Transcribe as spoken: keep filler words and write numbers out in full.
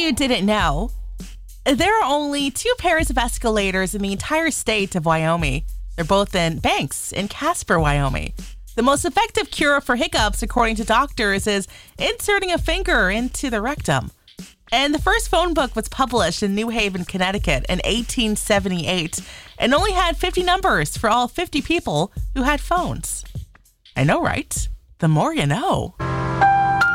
you didn't know, there are only two pairs of escalators in the entire state of Wyoming. They're both in Banks in Casper, Wyoming. The most effective cure for hiccups, according to doctors, is inserting a finger into the rectum. And the first phone book was published in New Haven, Connecticut in eighteen seventy-eight and only had fifty numbers for all fifty people who had phones. I know, right? The more you know.